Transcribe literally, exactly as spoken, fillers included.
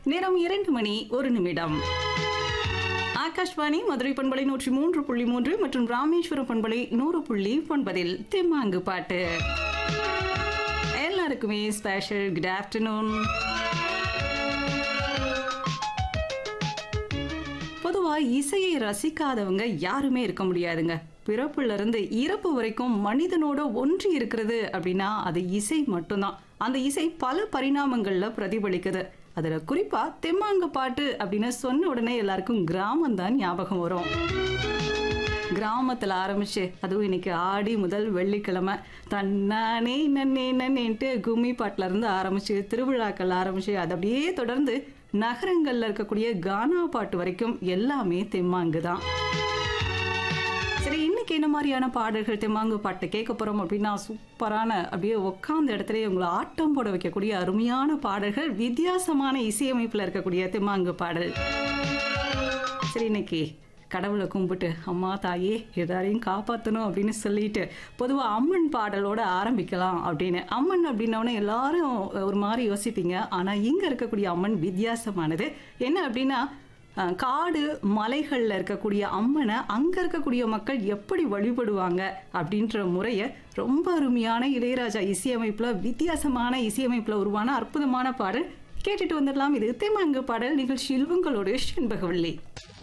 நேரம் இரண்டு மணி ஒரு நிமிடம். ஆகாஷ்வாணி மதுரை பண்பலை நூற்றி மூன்று புள்ளி மூன்று மற்றும் ராமேஸ்வரம் பண்பலை நூறு புள்ளி ஒன்பதில் தெம்மாங்கு பாட்டு. எல்லாருக்குமே ஸ்பெஷல் குட் ஆஃப்டர்நூன். பொதுவாக இசையை ரசிக்காதவங்க யாருமே இருக்க முடியாதுங்க. பிறப்புல இருந்து இறப்பு வரைக்கும் மனிதனோட ஒன்றி இருக்கிறது அப்படின்னா அது இசை மட்டும்தான். அந்த இசை பல பரிணாமங்கள்ல பிரதிபலிக்குது. அதுல குறிப்பா தெம்மாங்கு பாட்டு அப்படின்னு சொன்ன உடனே எல்லாருக்கும் கிராமம் தான் ஞாபகம் வரும். கிராமத்துல ஆரம்பிச்சு அதுவும் இன்னைக்கு ஆடி முதல் வெள்ளிக்கிழமை தன்னானே நன்னே நன்னேன்ட்டு கும்மி பாட்டுல இருந்து ஆரம்பிச்சு திருவிழாக்கள் ஆரம்பிச்சு அது அப்படியே தொடர்ந்து நகரங்கள்ல இருக்கக்கூடிய கானா பாட்டு வரைக்கும் எல்லாமே தெம்மாங்கு தான். சரி, இன்னைக்கு என்ன மாதிரியான பாடல்கள் தெம்மாங்கு பாட்டு கேட்க போறோம் அப்படின்னா சூப்பரான அப்படியே உட்காந்த இடத்துல உங்களை ஆட்டம் போட வைக்கக்கூடிய அருமையான பாடல்கள், வித்தியாசமான இசையமைப்புல இருக்கக்கூடிய தெம்மாங்கு பாடல். சரி, இன்னைக்கு கடவுளை கும்பிட்டு அம்மா தாயே எல்லாரையும் காப்பாற்றணும் அப்படின்னு சொல்லிட்டு பொதுவாக அம்மன் பாடலோட ஆரம்பிக்கலாம் அப்படின்னு. அம்மன் அப்படின்னோடனே எல்லாரும் ஒரு மாதிரி யோசிப்பீங்க. ஆனால் இங்கே இருக்கக்கூடிய அம்மன் வித்தியாசமானது. என்ன அப்படின்னா, காடு மலைகளில் இருக்கக்கூடிய அம்மனை அங்கே இருக்கக்கூடிய மக்கள் எப்படி வழிபடுவாங்க அப்படின்ற முறையை ரொம்ப அருமையான இளையராஜா இசையமைப்பில் வித்தியாசமான இசையமைப்பில் உருவான அற்புதமான பாடல் கேட்டுட்டு வந்துடலாம். இது தெம்மாங்கு பாடல் நிகழ்ச்சியில் உங்களோட செண்பகவல்லி.